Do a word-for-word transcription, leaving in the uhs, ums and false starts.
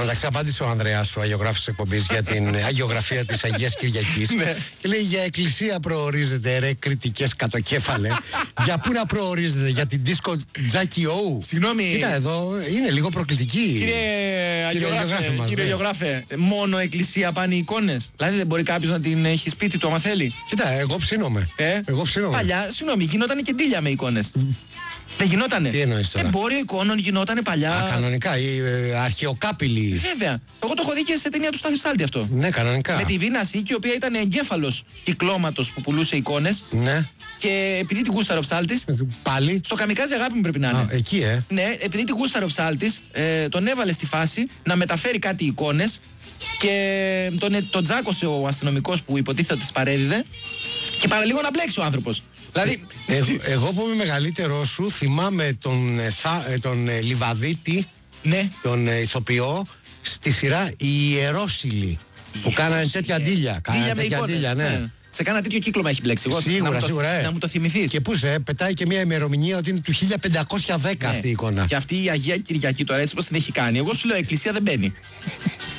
μεταξύ, απάντησε ο Ανδρέας, ο αγιογράφος της εκπομπής, για την αγιογραφία της Αγίας Κυριακής. Και λέει: για εκκλησία προορίζεται, ρε κριτικές κατοκέφαλε. Για πού να προορίζεται, για την δίσκο Τζάκι Όου? Συγγνώμη. Κοίτα, εδώ είναι λίγο προκλητική. Κύριε Αγιογράφε, μας, κύριε ναι. Αγιογράφε, μόνο εκκλησία πάνε οι εικόνες? Δηλαδή δεν μπορεί κάποιος να την έχει σπίτι του άμα θέλει? Κοίτα, εγώ ψήνομαι. Ε? Εγώ ψήνομαι. Παλιά, συγγνώμη, γινότανε και ντύλια με εικόνες. Δεν γινότανε? Τι εννοείς τώρα? Εμπόριο εικόνων γινότανε παλιά. Α, κανονικά, οι ε, αρχαιοκάπηλοι. Βέβαια. Εγώ το έχω δει και σε ταινία του Στάθη Ψάλτη αυτό. Ναι, κανονικά. Με τη Βίνα Σίκη, η οποία ήταν εγκέφαλος κυκλώματος που πουλούσε εικόνες. Ναι. Και επειδή τη γούσταρε ο ψάλτης. Πάλι. Στο καμικάζι αγάπη μου πρέπει να είναι. Α, εκεί, ε. Ναι, επειδή τη γούσταρε ο ψάλτης, ε, τον έβαλε στη φάση να μεταφέρει κάτι εικόνες και τον, τον τζάκωσε ο αστυνομικός που υποτίθεται ότι τις παρέδιδε και παραλίγο να μπλέξει ο άνθρωπος. Δηλαδή... Ε, εγώ, εγώ που είμαι μεγαλύτερο σου, θυμάμαι τον, ε, θα, ε, τον ε, Λιβαδίτη, ναι. τον ε, ηθοποιό, στη σειρά Οι Ιερόσιλοι, που κάνανε τέτοια ντύλια. Κάνανε τέτοια ντύλια, ναι. ναι. Σε κάνα τέτοιο κύκλωμα έχει μπλέξει. Εγώ, σίγουρα, να σίγουρα. Το, ε. να μου το θυμηθείς. Και πού σε, πετάει και μια ημερομηνία ότι είναι του χίλια πεντακόσια δέκα ναι. αυτή η εικόνα. Και αυτή η Αγία Κυριακή τώρα, έτσι πως την έχει κάνει. Εγώ σου λέω, εκκλησία δεν μπαίνει.